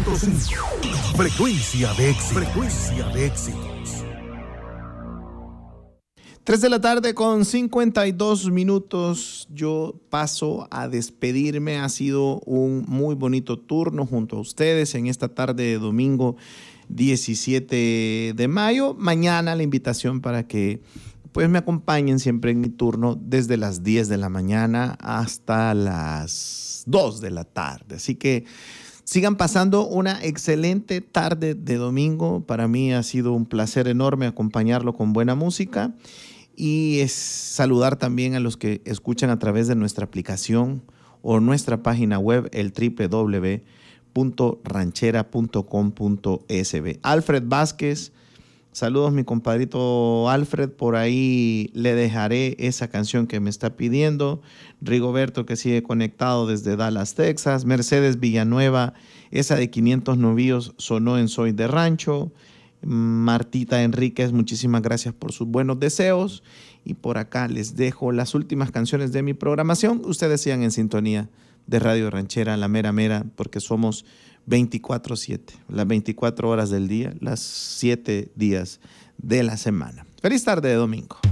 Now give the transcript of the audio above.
100.5. Frecuencia de éxitos. Frecuencia de éxitos. 3 de la tarde con 52 minutos. Yo paso a despedirme. Ha sido un muy bonito turno junto a ustedes en esta tarde de domingo 17 de mayo. Mañana la invitación para que pues me acompañen siempre en mi turno desde las 10 de la mañana hasta las 2 de la tarde. Así que sigan pasando una excelente tarde de domingo. Para mí ha sido un placer enorme acompañarlo con buena música. Y es saludar también a los que escuchan a través de nuestra aplicación o nuestra página web, el www.ranchera.com.sb. Alfred Vázquez, saludos mi compadrito Alfred, por ahí le dejaré esa canción que me está pidiendo. Rigoberto, que sigue conectado desde Dallas, Texas. Mercedes Villanueva, esa de 500 novillos sonó en Soy de Rancho. Martita Enríquez, muchísimas gracias por sus buenos deseos. Y por acá les dejo las últimas canciones de mi programación. Ustedes sigan en sintonía de Radio Ranchera, la mera mera, porque somos 24/7, las 24 horas del día, las 7 días de la semana. Feliz tarde de domingo.